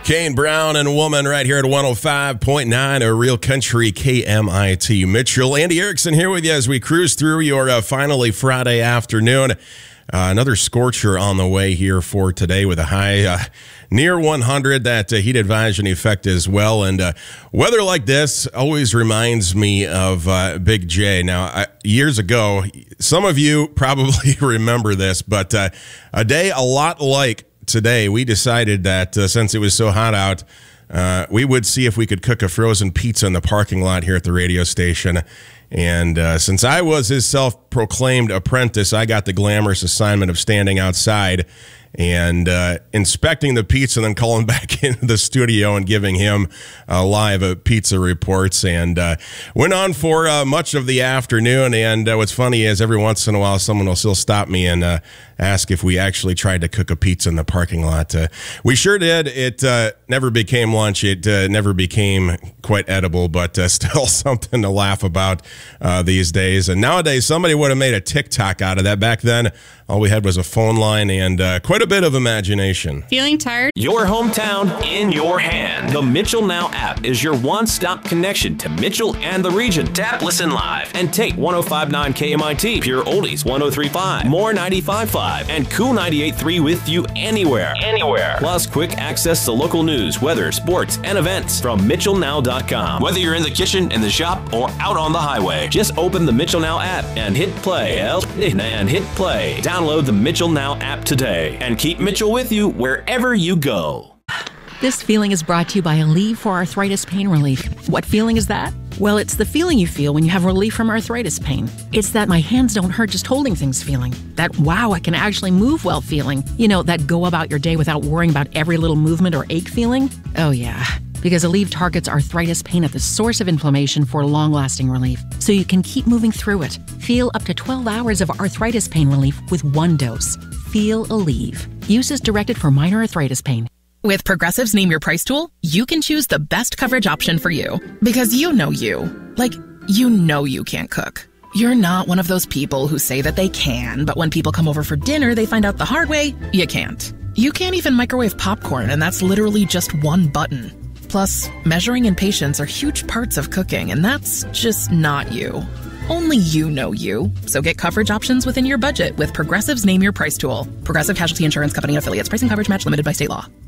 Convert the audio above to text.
Kane Brown and Woman right here at 105.9, a Real Country KMIT. Mitchell, Andy Erickson here with you as we cruise through your finally Friday afternoon. Another scorcher on the way here for today with a high near 100, that heat advisory in effect as well. And weather like this always reminds me of Big J. Now, years ago, some of you probably remember this, but a day a lot like today, we decided that since it was so hot out, we would see if we could cook a frozen pizza in the parking lot here at the radio station. And since I was his self-proclaimed apprentice, I got the glamorous assignment of standing outside and inspecting the pizza and then calling back into the studio and giving him live pizza reports. And went on for much of the afternoon. And what's funny is every once in a while, someone will still stop me and ask if we actually tried to cook a pizza in the parking lot. We sure did. It never became lunch. It never became quite edible, but still something to laugh about these days. And nowadays, somebody would have made a TikTok out of that. Back then, all we had was a phone line and quite a bit of imagination. Feeling tired? Your hometown in your hand. The Mitchell Now app is your one-stop connection to Mitchell and the region. Tap, listen live, and take 105.9 KMIT, Pure Oldies 103.5, More 95.5, and Cool 98.3 with you anywhere. Plus, quick access to local news, weather, sports, and events from MitchellNow.com. Whether you're in the kitchen, in the shop, or out on the highway, just open the Mitchell Now app and hit play. Download the Mitchell Now app today and keep Mitchell with you wherever you go. This feeling is brought to you by Aleve for Arthritis Pain Relief. What feeling is that? Well, it's the feeling you feel when you have relief from arthritis pain. It's that my hands don't hurt just holding things feeling. That wow, I can actually move well feeling. You know, that go about your day without worrying about every little movement or ache feeling. Oh yeah, because Aleve targets arthritis pain at the source of inflammation for long-lasting relief, so you can keep moving through it. Feel up to 12 hours of arthritis pain relief with one dose. Feel Aleve. Use is directed for minor arthritis pain. With Progressive's Name Your Price tool, you can choose the best coverage option for you. Because you know you. Like, you know you can't cook. You're not one of those people who say that they can, but when people come over for dinner, they find out the hard way, you can't. You can't even microwave popcorn, and that's literally just one button. Plus, measuring and patience are huge parts of cooking, and that's just not you. Only you know you. So get coverage options within your budget with Progressive's Name Your Price tool. Progressive Casualty Insurance Company and affiliates. Price and coverage match limited by state law.